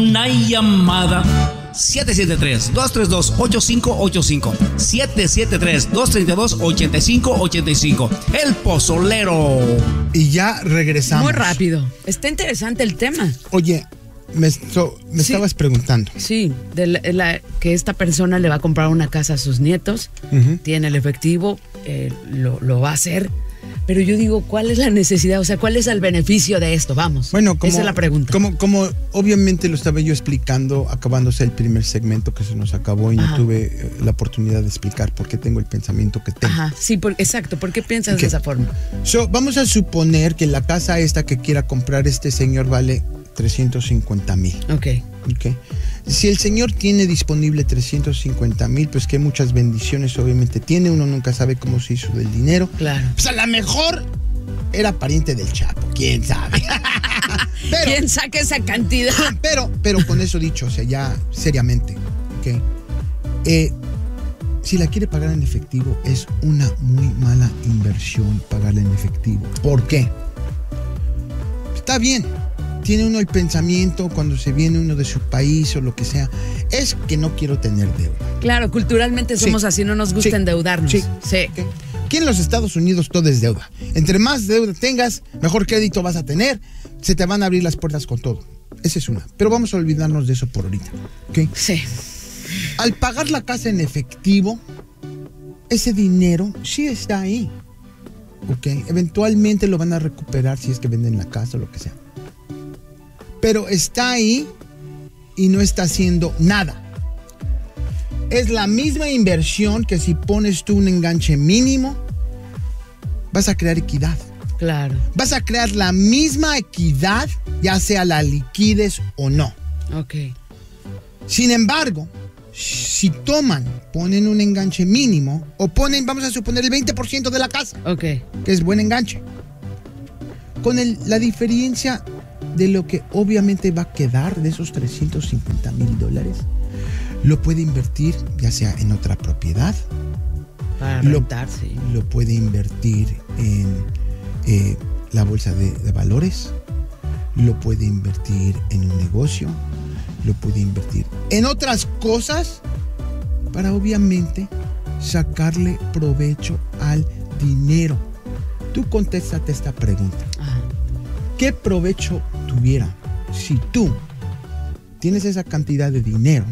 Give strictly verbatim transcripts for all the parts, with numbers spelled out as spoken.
Una llamada. siete siete tres, dos tres dos, ocho cinco ocho cinco. siete siete tres, dos tres dos, ocho cinco ocho cinco. El Pozolero. Y ya regresamos. Muy rápido. Está interesante el tema. Oye, me, so, me Sí. estabas preguntando. Sí, de la, la- que esta persona le va a comprar una casa a sus nietos, Ujú. tiene el efectivo, eh, lo, lo va a hacer. Pero yo digo, ¿cuál es la necesidad? O sea, ¿cuál es el beneficio de esto? Vamos. Bueno, como, esa es la pregunta. Como, como obviamente lo estaba yo explicando, acabándose el primer segmento que se nos acabó y Ajá. no tuve eh, la oportunidad de explicar por qué tengo el pensamiento que tengo. Ajá, sí, por- exacto. ¿Por qué piensas Ok. de esa forma? So, vamos a suponer que la casa esta que quiera comprar este señor vale trescientos cincuenta mil. Ok. ¿Ok? Si el señor tiene disponible trescientos cincuenta mil, pues que muchas bendiciones obviamente tiene. Uno nunca sabe cómo se hizo del dinero. Claro. Pues a lo mejor era pariente del Chapo, quién sabe. Pero, ¿Quién saca esa cantidad? pero, pero con eso dicho, o sea, ya seriamente, ¿ok? Eh, si la quiere pagar en efectivo, es una muy mala inversión pagarla en efectivo. ¿Por qué? Está bien, tiene uno el pensamiento cuando se viene uno de su país o lo que sea, es que no quiero tener deuda. Claro, culturalmente Sí. somos así, no nos gusta Sí. endeudarnos. Sí. Sí. ¿Ok? Aquí en los Estados Unidos todo es deuda. Entre más deuda tengas, mejor crédito vas a tener, se te van a abrir las puertas con todo. Esa es una. Pero vamos a olvidarnos de eso por ahorita. ¿Ok? Sí. Al pagar la casa en efectivo, ese dinero sí está ahí. ¿Ok? Eventualmente lo van a recuperar si es que venden la casa o lo que sea. Pero está ahí y no está haciendo nada. Es la misma inversión que si pones tú un enganche mínimo, vas a crear equidad. Claro. Vas a crear la misma equidad, ya sea la liquides o no. Ok. Sin embargo, si toman, ponen un enganche mínimo o ponen, vamos a suponer, el veinte por ciento de la casa, Ok. que es buen enganche, con el- la diferencia de lo que obviamente va a quedar de esos trescientos cincuenta mil dólares, lo puede invertir ya sea en otra propiedad, Para Lo- rentar, sí. lo puede invertir en eh, la bolsa de, de valores, lo puede invertir en un negocio, lo puede invertir en otras cosas para obviamente sacarle provecho al dinero. Tú contéstate esta pregunta. Ajá. ¿Qué provecho tuviera si tú tienes esa cantidad de dinero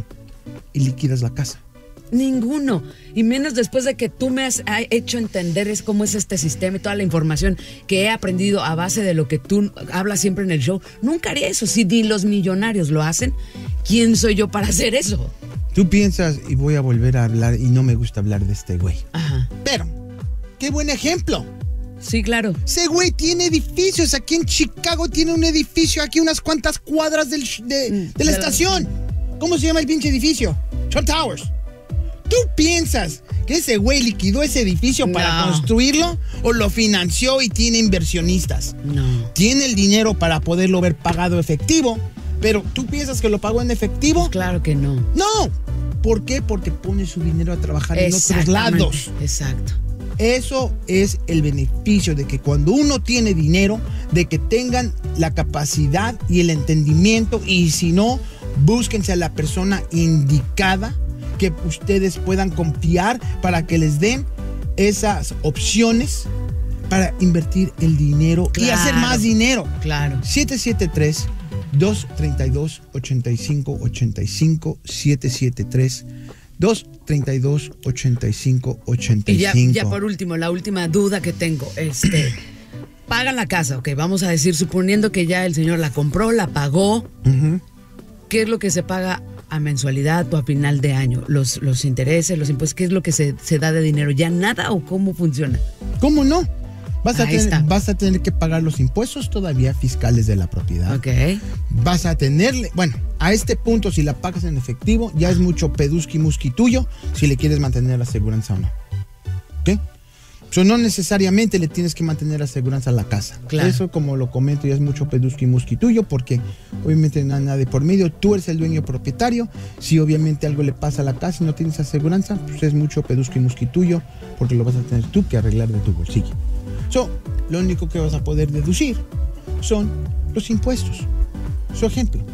y liquidas la casa? Ninguno. Y menos después de que tú me has ha- hecho entender es cómo es este sistema y toda la información que he aprendido a base de lo que tú hablas siempre en el show. Nunca haría eso. Si ni los millonarios lo hacen, ¿quién soy yo para hacer eso? Tú piensas, y voy a volver a hablar, y no me gusta hablar de este güey. Ajá. Pero, qué buen ejemplo. Sí, claro. Ese güey tiene edificios. Aquí en Chicago tiene un edificio, aquí unas cuantas cuadras del, sh- de, Mm, de la de la- estación. ¿Cómo se llama el pinche edificio? Trump Towers. ¿Tú piensas que ese güey liquidó ese edificio para No. construirlo o lo financió y tiene inversionistas? No. Tiene el dinero para poderlo haber pagado efectivo, pero ¿tú piensas que lo pagó en efectivo? Claro que no. No. ¿Por qué? Porque pone su dinero a trabajar en otros Exactamente. lados. Exacto. Eso es el beneficio de que cuando uno tiene dinero, de que tengan la capacidad y el entendimiento, y si no, búsquense a la persona indicada que ustedes puedan confiar para que les den esas opciones para invertir el dinero y Claro. hacer más dinero. Claro. siete siete tres, dos tres dos, ocho cinco ocho cinco, siete siete tres, dos tres dos, ocho cinco ocho cinco. Y ya, ya por último, la última duda que tengo, este, pagan la casa, ok, vamos a decir, suponiendo que ya el señor la compró, la pagó, Ujú. ¿qué es lo que se paga a mensualidad o a final de año? Los, los intereses, los impuestos, ¿qué es lo que se, se da de dinero? ¿Ya nada o cómo funciona? ¿Cómo no? Vas a, Ahí tener, está. vas a tener que pagar los impuestos todavía fiscales de la propiedad. Ok. Vas a tenerle, bueno, a este punto si la pagas en efectivo, ya es mucho pedusqui musqui tuyo si le quieres mantener la aseguranza o no. ¿Ok? So, no necesariamente le tienes que mantener la aseguranza a la casa. Claro. Eso, como lo comento, ya es mucho pedusqui musqui tuyo, porque obviamente no hay nada de por medio. Tú eres el dueño propietario. Si obviamente algo le pasa a la casa y no tienes aseguranza, pues es mucho pedusqui musqui tuyo, porque lo vas a tener tú que arreglar de tu bolsillo. So, lo único que vas a poder deducir son los impuestos. Su ejemplo,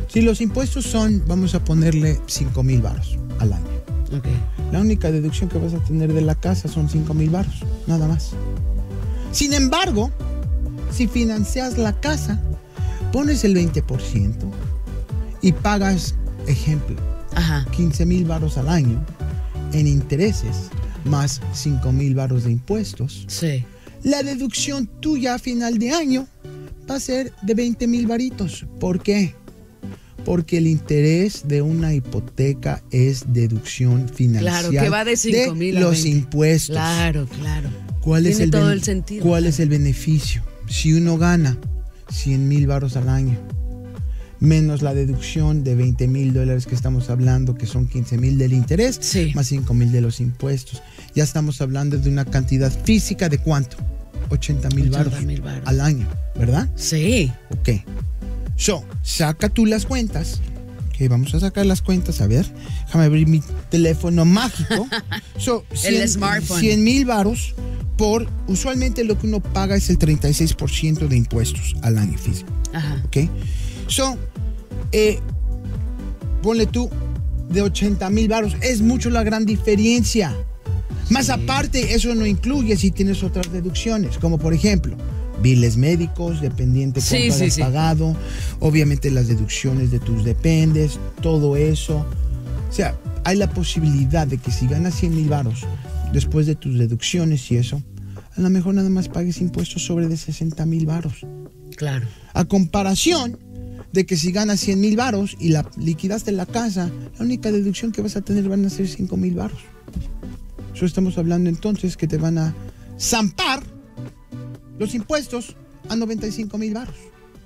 Si los impuestos son, vamos a ponerle cinco mil varos al año. Okay. La única deducción que vas a tener de la casa son cinco mil varos, nada más. Sin embargo, si financias la casa, pones el veinte por ciento y pagas, ejemplo, Ajá. quince mil varos al año en intereses, más cinco mil varos de impuestos. Sí. La deducción tuya a final de año va a ser de veinte mil varitos. ¿Por qué? Porque el interés de una hipoteca es deducción financiera. Claro, que va de cinco mil a los veinte. impuestos. Claro, claro. ¿Cuál Tiene es el todo ben- el sentido. ¿Cuál claro. es el beneficio? Si uno gana cien mil varos al año, menos la deducción de veinte mil dólares que estamos hablando, que son quince mil del interés, Sí. más cinco mil de los impuestos. Ya estamos hablando de una cantidad física de ¿cuánto? ochenta mil varos varos. al año, ¿verdad? Sí. Ok. So, saca tú las cuentas. Ok, vamos a sacar las cuentas. A ver, déjame abrir mi teléfono mágico. So, El smartphone. cien mil varos por, usualmente lo que uno paga es el treinta y seis por ciento de impuestos al año físico. Ajá. Ok. So, eh, ponle tú de ochenta mil varos. Es mucho la gran diferencia. Más Sí. aparte, eso no incluye si tienes otras deducciones, como por ejemplo, biles médicos, dependiente Sí, cuánto sí, hayas sí. pagado, obviamente las deducciones de tus dependes, todo eso. O sea, hay la posibilidad de que si ganas cien mil varos después de tus deducciones y eso, a lo mejor nada más pagues impuestos sobre de sesenta mil varos. Claro. A comparación de que si ganas cien mil varos y la liquidaste en la casa, la única deducción que vas a tener van a ser cinco mil varos. Eso estamos hablando entonces que te van a zampar los impuestos a noventa y cinco mil varos.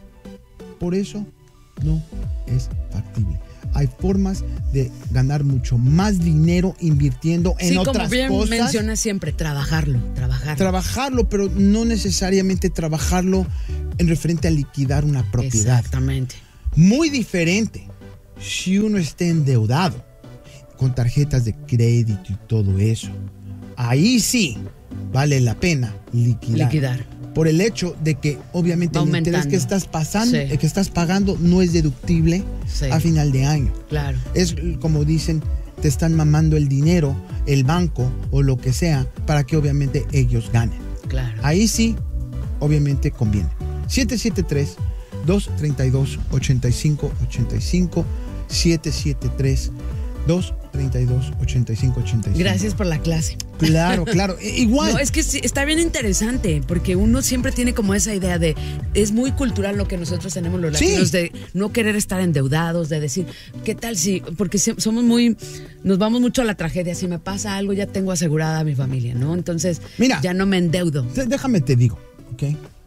Por eso no es factible. Hay formas de ganar mucho más dinero invirtiendo en sí, otras como bien cosas. mencionas siempre, trabajarlo, trabajarlo. Trabajarlo, pero no necesariamente trabajarlo en referente a liquidar una propiedad. Exactamente. Muy diferente si uno está endeudado con tarjetas de crédito y todo eso. Ahí sí vale la pena liquidar. Liquidar. Por el hecho de que obviamente Va el interés aumentando. que estás pasando, Sí. eh, que estás pagando no es deductible Sí. a final de año. Claro. Es como dicen, te están mamando el dinero, el banco o lo que sea, para que obviamente ellos ganen. Claro. Ahí sí, obviamente conviene. siete siete tres, dos tres dos, ocho cinco ocho cinco, siete siete tres, dos tres dos, ocho cinco ocho cinco. Gracias por la clase. Claro, claro. E- Igual. No, es que sí, está bien interesante, porque uno siempre tiene como esa idea de, es muy cultural lo que nosotros tenemos los Sí. latinos, de no querer estar endeudados, de decir, ¿qué tal si? Porque si- somos muy, nos vamos mucho a la tragedia, si me pasa algo ya tengo asegurada a mi familia, ¿no? Entonces, Mira. ya no me endeudo. D- Déjame te digo, ¿ok?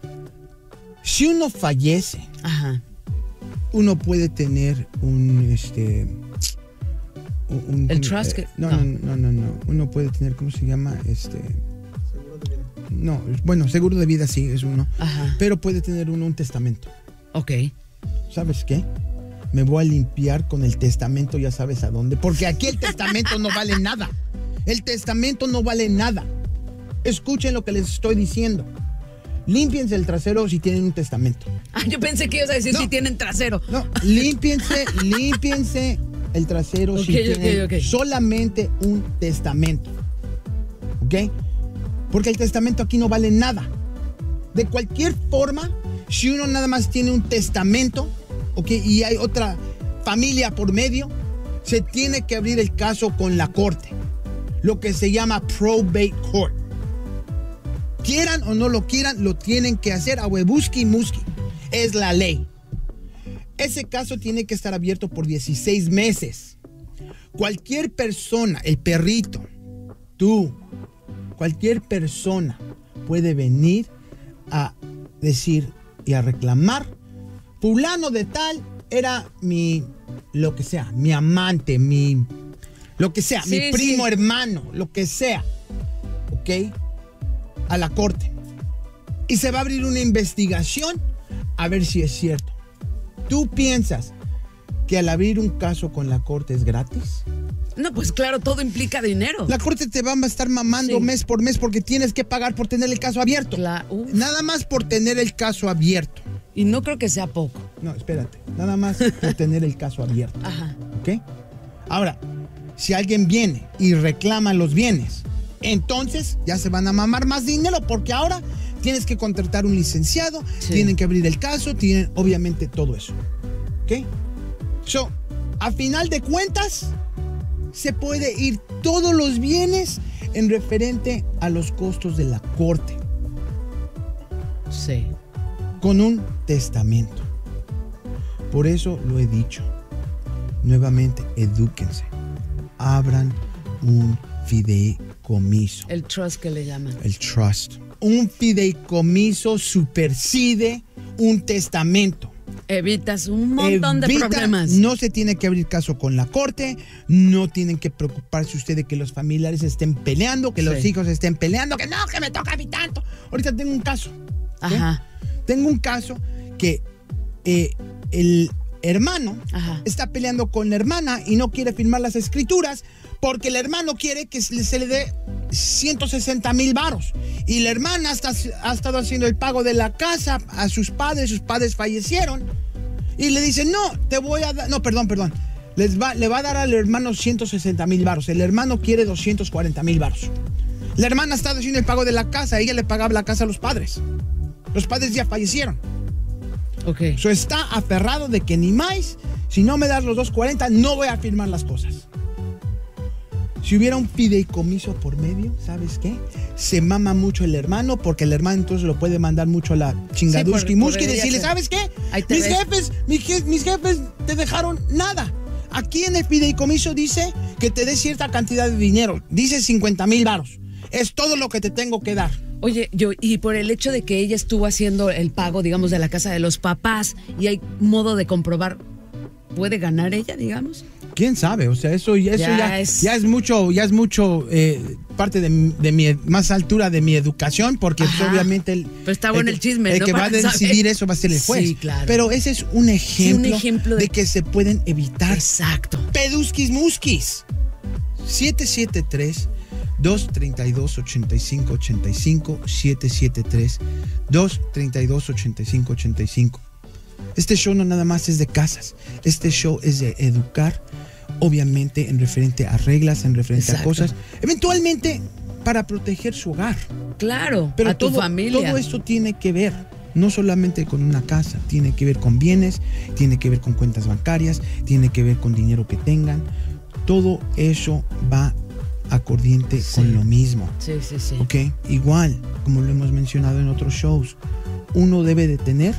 Si uno fallece, Ajá. uno puede tener un, este... un- un- El un- trust eh, que- no, no. no, no, no, no. Uno puede tener, ¿cómo se llama? Este... No, bueno, seguro de vida sí es uno. Ajá. Pero puede tener uno un testamento. Ok. ¿Sabes qué? Me voy a limpiar con el testamento, ya sabes a dónde. Porque aquí el testamento no vale nada. El testamento no vale nada. Escuchen lo que les estoy diciendo. Límpiense el trasero si tienen un testamento. Ah, yo pensé que ibas a decir No. si tienen trasero. No, límpiense, límpiense el trasero si Ok, ok, tienen ok. solamente un testamento. ¿Ok? Porque el testamento aquí no vale nada. De cualquier forma, si uno nada más tiene un testamento, ¿ok? Y hay otra familia por medio, se tiene que abrir el caso con la corte. Lo que se llama probate court. Quieran o no lo quieran, lo tienen que hacer a huebuski muski. Es la ley. Ese caso tiene que estar abierto por dieciséis meses. Cualquier persona, el perrito, tú, cualquier persona puede venir a decir y a reclamar, fulano de tal era mi, lo que sea, mi amante, mi, lo que sea, Sí, mi primo, sí. hermano, lo que sea, ¿ok? A la corte. Y se va a abrir una investigación a ver si es cierto. ¿Tú piensas que al abrir un caso con la corte es gratis? No, pues claro, todo implica dinero. La corte te va a estar mamando Sí. mes por mes porque tienes que pagar por tener el caso abierto. Cla- uf. Nada más por tener el caso abierto. Y no creo que sea poco. No, espérate. Nada más por tener el caso abierto. Ajá. ¿Ok? Ahora, si alguien viene y reclama los bienes, entonces ya se van a mamar más dinero porque ahora tienes que contratar un licenciado, sí. tienen que abrir el caso, tienen obviamente todo eso. ¿Ok? So, a final de cuentas, se puede ir todos los bienes en referente a los costos de la corte. Sí. Con un testamento. Por eso lo he dicho. Nuevamente, edúquense. Abran un fideicomiso. El trust que le llaman. El trust. Un fideicomiso supersede un testamento. Evitas un montón Evita, de problemas. No se tiene que abrir caso con la corte, no tienen que preocuparse usted de que los familiares estén peleando, que sí. los hijos estén peleando, que no, que me toca a mí tanto. Ahorita tengo un caso. Ajá. ¿sí? Tengo un caso que eh, el hermano Ajá. está peleando con la hermana y no quiere firmar las escrituras porque el hermano quiere que se le dé ciento sesenta mil varos y la hermana está, ha estado haciendo el pago de la casa a sus padres, sus padres fallecieron y le dice no, te voy a dar, no, perdón, perdón, les va, le va a dar al hermano ciento sesenta mil varos, el hermano quiere doscientos cuarenta mil varos. La hermana ha estado haciendo el pago de la casa, ella le pagaba la casa a los padres, los padres ya fallecieron. Ok. So está aferrado de que ni más, si no me das los doscientos cuarenta, no voy a firmar las cosas. Si hubiera un fideicomiso por medio, ¿sabes qué? Se mama mucho el hermano, porque el hermano entonces lo puede mandar mucho a la chingaduski muski y decirle, ser. ¿sabes qué? Mis ves. jefes, mis, je mis jefes te dejaron nada. Aquí en el fideicomiso dice que te dé cierta cantidad de dinero. Dice cincuenta mil varos. Es todo lo que te tengo que dar. Oye, yo, y por el hecho de que ella estuvo haciendo el pago, digamos, de la casa de los papás, y hay modo de comprobar, ¿puede ganar ella, digamos? ¿Quién sabe? O sea, eso, eso ya, ya, es... ya es mucho, ya es mucho eh, parte de, de mi, más altura de mi educación, porque pues, obviamente el, Pero está bueno el, el chisme, el ¿no? que va a decidir saber. eso va a ser el juez. Sí, claro. Pero ese es un ejemplo, sí, un ejemplo de... de que se pueden evitar. Exacto. Pedusquis musquis. siete siete tres, dos tres dos, ocho cinco ocho cinco, siete siete tres, dos tres dos, ocho cinco ocho cinco. Este show no nada más es de casas. Este show es de educar, obviamente en referente a reglas, en referente Exacto. a cosas, eventualmente para proteger su hogar. Claro, pero a tu todo, familia. Todo esto tiene que ver no solamente con una casa, tiene que ver con bienes, tiene que ver con cuentas bancarias, tiene que ver con dinero que tengan. Todo eso va acordiente sí. con lo mismo. Sí, sí, sí. ¿Ok? Igual, como lo hemos mencionado en otros shows, uno debe de tener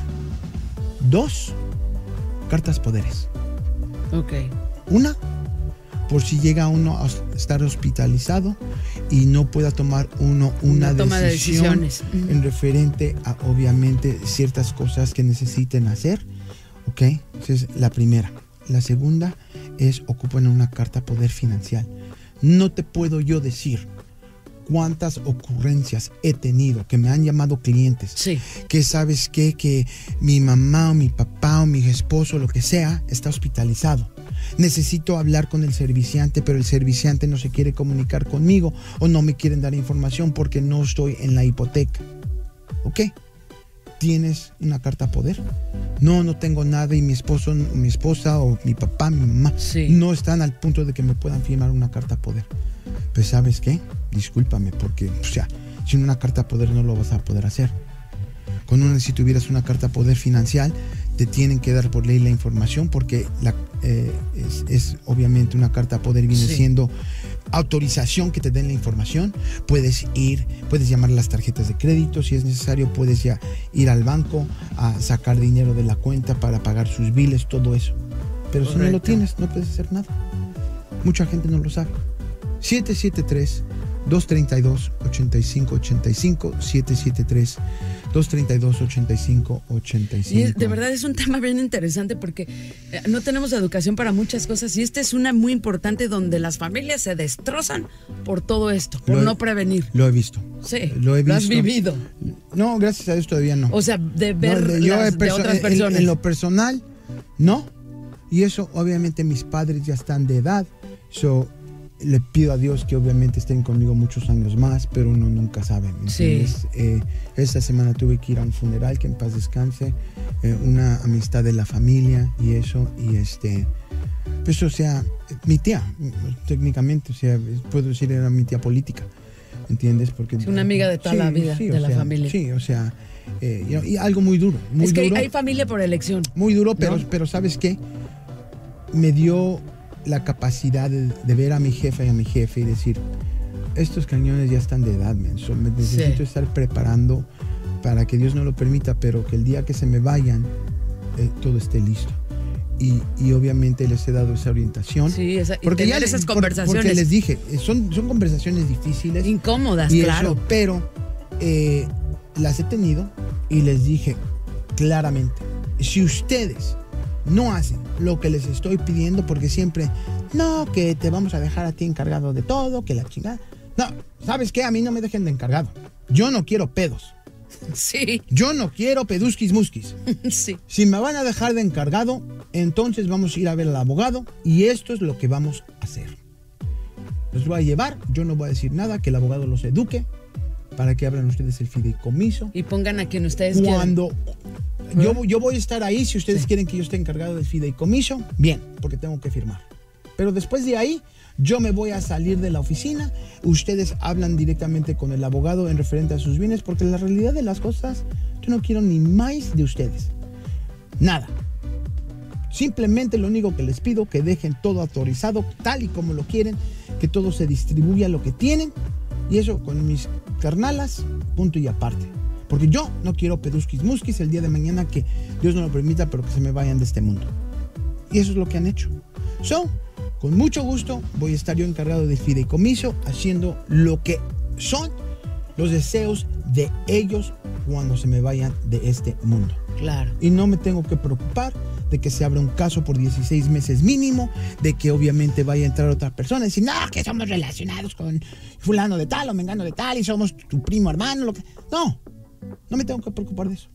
dos cartas poderes. Ok. Una, por si llega uno a estar hospitalizado y no pueda tomar uno una, una decisión de en referente a, obviamente, ciertas cosas que necesiten hacer. ¿Ok? Esa es la primera. La segunda es ocupan una carta poder financiera. No te puedo yo decir cuántas ocurrencias he tenido, que me han llamado clientes, sí. que sabes qué, que mi mamá o mi papá o mi esposo, lo que sea, está hospitalizado. Necesito hablar con el serviciante, pero el serviciante no se quiere comunicar conmigo o no me quieren dar información porque no estoy en la hipoteca. ¿Ok? ¿Tienes una carta poder? No, no tengo nada y mi esposo, mi esposa o mi papá, mi mamá sí. no están al punto de que me puedan firmar una carta poder. Pues ¿sabes qué? Discúlpame porque, o sea, sin una carta poder no lo vas a poder hacer. Con una, si tuvieras una carta poder financiera, te tienen que dar por ley la información porque la, eh, es, es obviamente una carta poder viene sí. siendo autorización que te den la información. Puedes ir, puedes llamar a las tarjetas de crédito, si es necesario puedes ya ir al banco a sacar dinero de la cuenta para pagar sus biles, todo eso. Pero Correcto. Si no lo tienes, no puedes hacer nada. Mucha gente no lo sabe. siete siete tres, dos tres dos, ocho cinco ocho cinco, siete siete tres, dos tres dos, ocho cinco ocho cinco. Y de verdad es un tema bien interesante porque no tenemos educación para muchas cosas y esta es una muy importante donde las familias se destrozan por todo esto, por he, no prevenir. Lo he visto. Sí, lo he visto. Lo has vivido. No, gracias a Dios todavía no. O sea, de ver no, de, las, de otras personas. En, en lo personal, no. Y eso, obviamente, mis padres ya están de edad. So, le pido a Dios que obviamente estén conmigo muchos años más, pero uno nunca sabe, ¿me entiendes? Sí. Eh, esta semana tuve que ir a un funeral, que en paz descanse, eh, una amistad de la familia y eso, y este, pues o sea, mi tía, técnicamente, o sea, puedo decir era mi tía política, ¿entiendes? Porque Es una amiga de toda sí, la vida, sí, de o la sea, familia. Sí, o sea, eh, y, y algo muy duro, muy es que duro. hay, hay familia por elección. Muy duro, pero, ¿no? pero ¿sabes qué? Me dio la capacidad de, de ver a mi jefa y a mi jefe y decir, estos cañones ya están de edad, men, so, me necesito Sí. estar preparando para que Dios no lo permita, pero que el día que se me vayan, eh, todo esté listo. Y, y obviamente les he dado esa orientación. Sí, esa, y porque tener ya esas por- conversaciones Porque les dije, eh, son, son conversaciones difíciles. incómodas, Y claro. eso, pero eh, las he tenido y les dije claramente, si ustedes no hacen lo que les estoy pidiendo, porque siempre, no, que te vamos a dejar a ti encargado de todo, que la chingada. No, ¿sabes qué? A mí no me dejen de encargado. Yo no quiero pedos. Sí, Yo no quiero pedusquis musquis. sí. Si me van a dejar de encargado, entonces vamos a ir a ver al abogado y esto es lo que vamos a hacer. Los voy a llevar, yo no voy a decir nada, que el abogado los eduque para que abran ustedes el fideicomiso. Y pongan a quien ustedes Cuando yo, yo voy a estar ahí, si ustedes Sí. quieren que yo esté encargado del fideicomiso, bien, porque tengo que firmar. Pero después de ahí, yo me voy a salir de la oficina, ustedes hablan directamente con el abogado en referente a sus bienes, porque la realidad de las cosas, yo no quiero ni más de ustedes. Nada. Simplemente lo único que les pido, que dejen todo autorizado, tal y como lo quieren, que todo se distribuya lo que tienen, y eso con mis carnalas, punto y aparte. Porque yo no quiero pedusquis musquis el día de mañana, que Dios no lo permita, pero que se me vayan de este mundo. Y eso es lo que han hecho. So, con mucho gusto voy a estar yo encargado del fideicomiso, haciendo lo que son los deseos de ellos cuando se me vayan de este mundo. Claro. Y no me tengo que preocupar de que se abra un caso por dieciséis meses mínimo, de que obviamente vaya a entrar otra persona y decir, no, que somos relacionados con fulano de tal o mengano de tal y somos tu primo hermano. Lo que... No, no me tengo que preocupar de eso.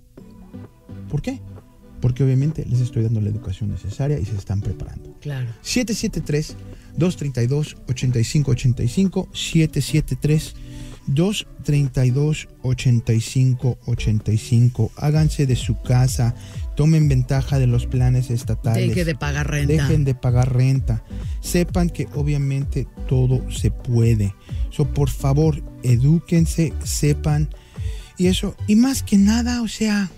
¿Por qué? Porque obviamente les estoy dando la educación necesaria y se están preparando. Claro. siete siete tres, dos tres dos, ocho cinco ocho cinco, siete siete tres, dos tres dos, ocho cinco ocho cinco. Háganse de su casa, tomen ventaja de los planes estatales. Deje de pagar renta. Dejen de pagar renta. Sepan que obviamente todo se puede. So, por favor, edúquense, sepan. Y eso, y más que nada, o sea,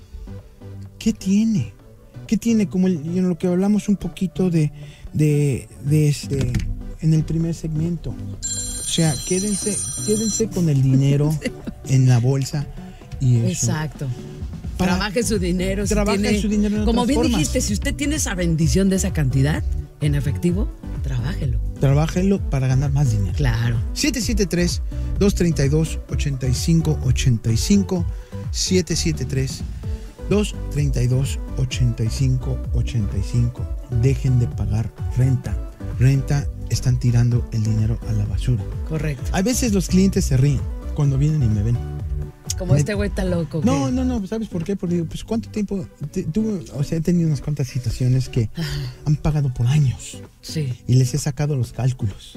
¿qué tiene? ¿Qué tiene? Como el, you know, lo que hablamos un poquito de, de, de este, en el primer segmento. O sea, quédense, quédense con el dinero en la bolsa y eso. Exacto. Para- Trabaje su dinero. si Trabaje tiene- su dinero en Como otras bien formas. dijiste, si usted tiene esa bendición de esa cantidad en efectivo, trabájelo. Trabájenlo para ganar más dinero. Claro. siete siete tres, dos tres dos, ocho cinco ocho cinco, siete siete tres, dos tres dos, ocho cinco ocho cinco. Dejen de pagar renta. Renta, están tirando el dinero a la basura. Correcto. A veces los clientes se ríen cuando vienen y me ven. Como Me- este güey está loco. No, que- no, no, ¿sabes por qué? Porque, pues, ¿cuánto tiempo? te- tuve, o sea, he tenido unas cuantas situaciones que han pagado por años Sí. y les he sacado los cálculos.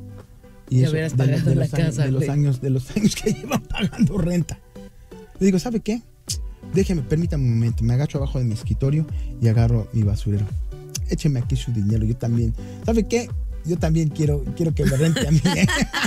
Y Ya eso, hubieras de, pagado de la los años, casa, de los güey. años, de los años que llevan pagando renta. Le digo, ¿sabe qué? Déjeme, permítame un momento. Me agacho abajo de mi escritorio y agarro mi basurero. Écheme aquí su dinero, yo también. ¿Sabe qué? Yo también quiero, quiero que me rente a mí. ¿eh?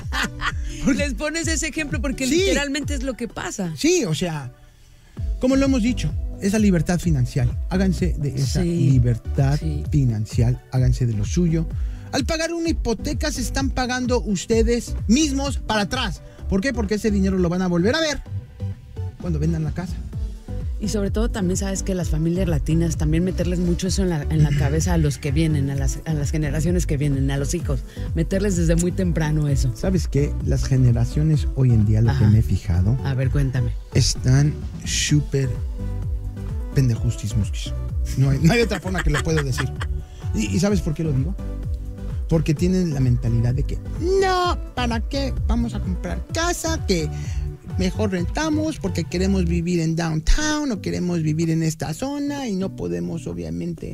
Les pones ese ejemplo porque Sí. literalmente es lo que pasa. Sí, o sea, como lo hemos dicho, esa libertad financiera. Háganse de esa Sí, libertad sí. financiera, háganse de lo suyo. Al pagar una hipoteca se están pagando ustedes mismos para atrás. ¿Por qué? Porque ese dinero lo van a volver a ver cuando vendan la casa. Y sobre todo también sabes que las familias latinas, también meterles mucho eso en la, en la cabeza a los que vienen, a las, a las generaciones que vienen, a los hijos. Meterles desde muy temprano eso. ¿Sabes qué? Las generaciones hoy en día, lo Ajá. que me he fijado, A ver, cuéntame. están súper pendejustis musquis. No hay, no hay otra forma que lo puedo decir. ¿Y, ¿Y sabes por qué lo digo? Porque tienen la mentalidad de que no, ¿para qué vamos a comprar casa? Que mejor rentamos porque queremos vivir en downtown o queremos vivir en esta zona y no podemos obviamente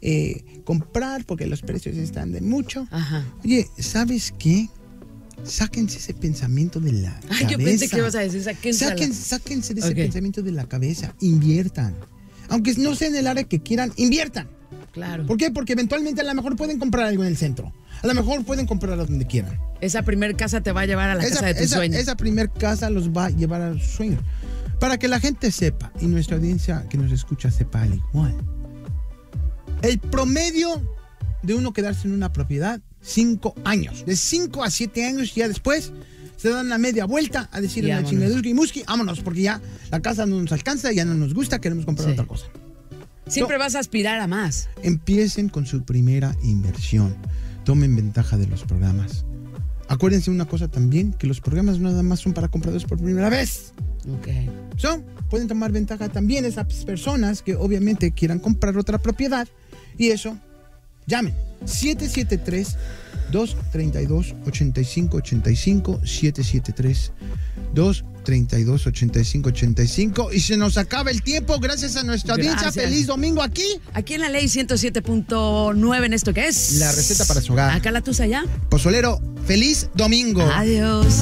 eh, comprar porque los precios están de mucho. Ajá. Oye, ¿sabes qué? Sáquense ese pensamiento de la Ay, cabeza. yo pensé que ibas a decir, sáquense. Saquen, sáquense de ese Okay. pensamiento de la cabeza. Inviertan. Aunque no sea en el área que quieran, inviertan. Claro. ¿Por qué? Porque eventualmente a lo mejor pueden comprar algo en el centro. A lo mejor pueden comprar a donde quieran. Esa primer casa te va a llevar a la esa, casa de tus esa, sueños. Esa primer casa los va a llevar a sus sueños. Para que la gente sepa, y nuestra audiencia que nos escucha sepa al igual. El promedio de uno quedarse en una propiedad, cinco años. De cinco a siete años, ya después se dan la media vuelta a decir en la chingadusqui y musqui, vámonos, porque ya la casa no nos alcanza, ya no nos gusta, queremos comprar Sí. otra cosa. Siempre So, vas a aspirar a más. Empiecen con su primera inversión. Tomen ventaja de los programas. Acuérdense una cosa también, que los programas no nada más son para compradores por primera vez. Ok. So, pueden tomar ventaja también esas personas que obviamente quieran comprar otra propiedad. Y eso, llamen. siete siete tres, dos tres dos, ocho cinco ocho cinco, siete siete tres, dos tres dos, ocho cinco ocho cinco. Y se nos acaba el tiempo. Gracias a nuestra audiencia. Gracias. Feliz domingo aquí. Aquí en la ley ciento siete punto nueve, en esto que es La receta para su hogar. Acá la tusa ya. Pozolero, feliz domingo. Adiós.